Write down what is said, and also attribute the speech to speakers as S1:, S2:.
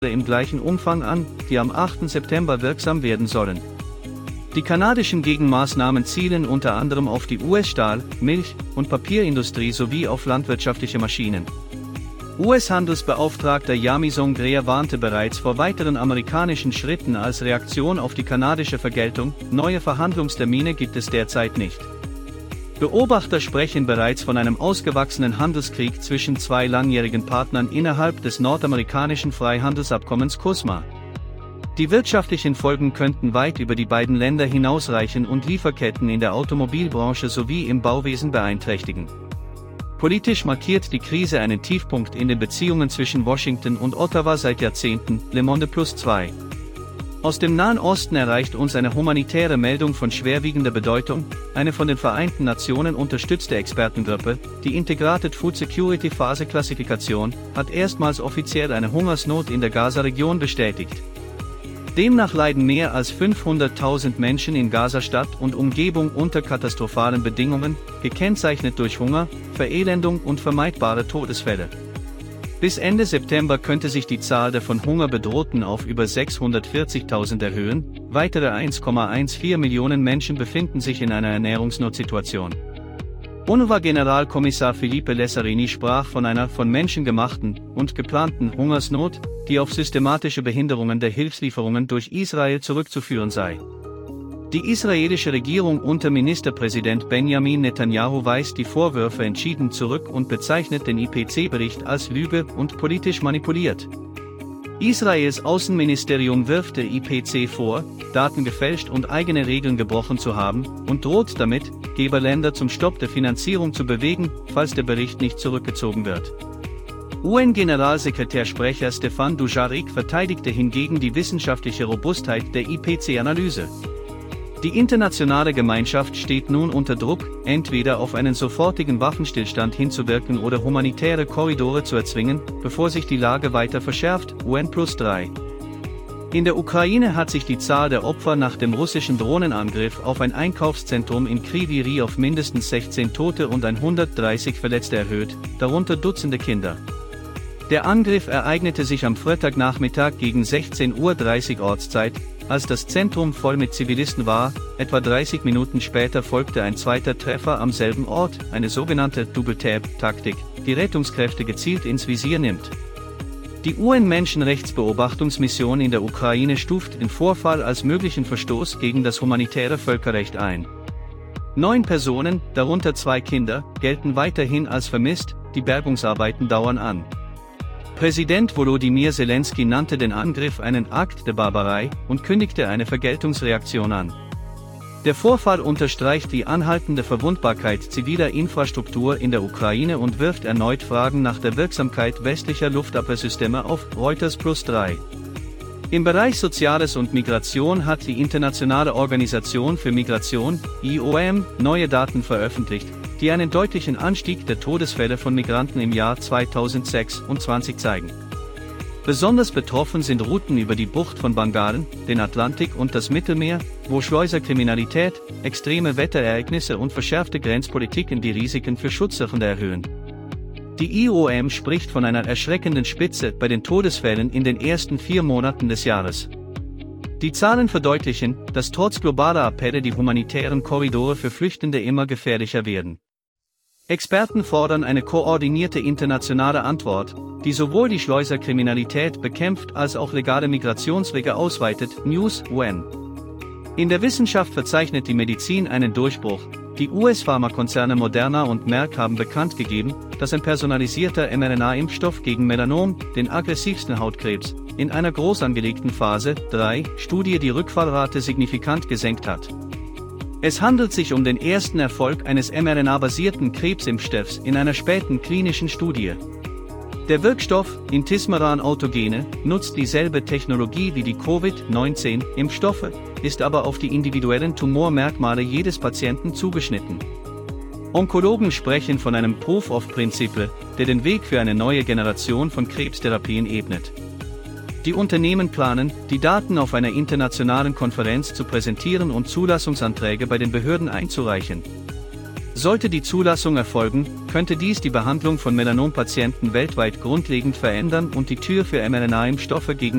S1: im gleichen Umfang an, die am 8. September wirksam werden sollen. Die kanadischen Gegenmaßnahmen zielen unter anderem auf die US-Stahl-, Milch- und Papierindustrie sowie auf landwirtschaftliche Maschinen. US-Handelsbeauftragter Jamison Greer warnte bereits vor weiteren amerikanischen Schritten als Reaktion auf die kanadische Vergeltung, neue Verhandlungstermine gibt es derzeit nicht. Beobachter sprechen bereits von einem ausgewachsenen Handelskrieg zwischen zwei langjährigen Partnern innerhalb des nordamerikanischen Freihandelsabkommens CUSMA. Die wirtschaftlichen Folgen könnten weit über die beiden Länder hinausreichen und Lieferketten in der Automobilbranche sowie im Bauwesen beeinträchtigen. Politisch markiert die Krise einen Tiefpunkt in den Beziehungen zwischen Washington und Ottawa seit Jahrzehnten, Le Monde Plus 2. Aus dem Nahen Osten erreicht uns eine humanitäre Meldung von schwerwiegender Bedeutung. Eine von den Vereinten Nationen unterstützte Expertengruppe, die Integrated Food Security Phase Klassifikation, hat erstmals offiziell eine Hungersnot in der Gaza-Region bestätigt. Demnach leiden mehr als 500.000 Menschen in Gaza-Stadt und Umgebung unter katastrophalen Bedingungen, gekennzeichnet durch Hunger, Verelendung und vermeidbare Todesfälle. Bis Ende September könnte sich die Zahl der von Hunger Bedrohten auf über 640.000 erhöhen, weitere 1,14 Millionen Menschen befinden sich in einer Ernährungsnotsituation. UNRWA-Generalkommissar Filipe Lazzarini sprach von einer von Menschen gemachten und geplanten Hungersnot, die auf systematische Behinderungen der Hilfslieferungen durch Israel zurückzuführen sei. Die israelische Regierung unter Ministerpräsident Benjamin Netanyahu weist die Vorwürfe entschieden zurück und bezeichnet den IPC-Bericht als Lüge und politisch manipuliert. Israels Außenministerium wirft der IPC vor, Daten gefälscht und eigene Regeln gebrochen zu haben, und droht damit, Geberländer zum Stopp der Finanzierung zu bewegen, falls der Bericht nicht zurückgezogen wird. UN-Generalsekretärsprecher Stefan Dujarric verteidigte hingegen die wissenschaftliche Robustheit der IPC-Analyse. Die internationale Gemeinschaft steht nun unter Druck, entweder auf einen sofortigen Waffenstillstand hinzuwirken oder humanitäre Korridore zu erzwingen, bevor sich die Lage weiter verschärft, UN Plus 3. In der Ukraine hat sich die Zahl der Opfer nach dem russischen Drohnenangriff auf ein Einkaufszentrum in Kryvyi Rih auf mindestens 16 Tote und 130 Verletzte erhöht, darunter Dutzende Kinder. Der Angriff ereignete sich am Freitagnachmittag gegen 16:30 Uhr Ortszeit, als das Zentrum voll mit Zivilisten war. Etwa 30 Minuten später folgte ein zweiter Treffer am selben Ort, eine sogenannte Double-Tap-Taktik, die Rettungskräfte gezielt ins Visier nimmt. Die UN-Menschenrechtsbeobachtungsmission in der Ukraine stuft den Vorfall als möglichen Verstoß gegen das humanitäre Völkerrecht ein. 9 Personen, darunter 2 Kinder, gelten weiterhin als vermisst, die Bergungsarbeiten dauern an. Präsident Volodymyr Zelensky nannte den Angriff einen Akt der Barbarei und kündigte eine Vergeltungsreaktion an. Der Vorfall unterstreicht die anhaltende Verwundbarkeit ziviler Infrastruktur in der Ukraine und wirft erneut Fragen nach der Wirksamkeit westlicher Luftabwehrsysteme auf, Reuters Plus 3. Im Bereich Soziales und Migration hat die Internationale Organisation für Migration, IOM, neue Daten veröffentlicht, die einen deutlichen Anstieg der Todesfälle von Migranten im Jahr 2026 zeigen. Besonders betroffen sind Routen über die Bucht von Bengalen, den Atlantik und das Mittelmeer, wo Schleuserkriminalität, extreme Wetterereignisse und verschärfte Grenzpolitiken die Risiken für Schutzsuchende erhöhen. Die IOM spricht von einer erschreckenden Spitze bei den Todesfällen in den ersten 4 Monaten des Jahres. Die Zahlen verdeutlichen, dass trotz globaler Appelle die humanitären Korridore für Flüchtende immer gefährlicher werden. Experten fordern eine koordinierte internationale Antwort, die sowohl die Schleuserkriminalität bekämpft als auch legale Migrationswege ausweitet, News, UN. In der Wissenschaft verzeichnet die Medizin einen Durchbruch. Die US-Pharmakonzerne Moderna und Merck haben bekannt gegeben, dass ein personalisierter mRNA-Impfstoff gegen Melanom, den aggressivsten Hautkrebs, in einer groß angelegten Phase 3 Studie die Rückfallrate signifikant gesenkt hat. Es handelt sich um den ersten Erfolg eines mRNA-basierten Krebsimpfstoffs in einer späten klinischen Studie. Der Wirkstoff, Intismeran Autogene, nutzt dieselbe Technologie wie die Covid-19-Impfstoffe, ist aber auf die individuellen Tumormerkmale jedes Patienten zugeschnitten. Onkologen sprechen von einem Proof of Principle, der den Weg für eine neue Generation von Krebstherapien ebnet. Die Unternehmen planen, die Daten auf einer internationalen Konferenz zu präsentieren und Zulassungsanträge bei den Behörden einzureichen. Sollte die Zulassung erfolgen, könnte dies die Behandlung von Melanompatienten weltweit grundlegend verändern und die Tür für mRNA-Impfstoffe gegen